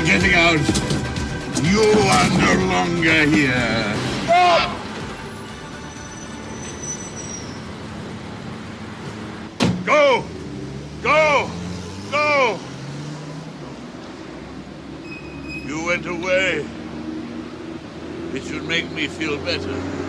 getting out. You are no longer here. Go! Go! Go! You went away. It should make me feel better.